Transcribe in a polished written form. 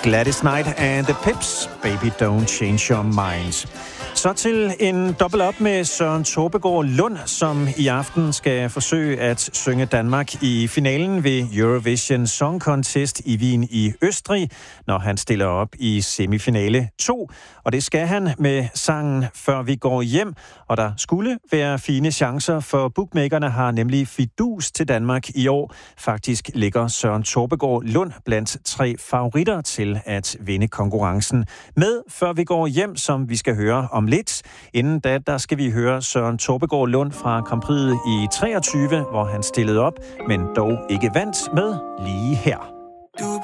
Gladys Knight and the Pips, Baby Don't Change Your Mind. Så til en dobbelt op med Søren Tobbegaard Lund, som i aften skal forsøge at synge Danmark i finalen ved Eurovision Song Contest i Wien i Østrig, når han stiller op i semifinale 2. Og det skal han med sangen Før vi går hjem, og der skulle være fine chancer, for bookmakerne har nemlig fidus til Danmark i år. Faktisk ligger Søren Tobbegaard Lund blandt 3 favoritter til at vinde konkurrencen med Før vi går hjem, som vi skal høre om lidt. Inden da, der skal vi høre Søren Tobbegaard Lund fra Grand Prix i 23, hvor han stillede op, men dog ikke vandt med Lige her. Du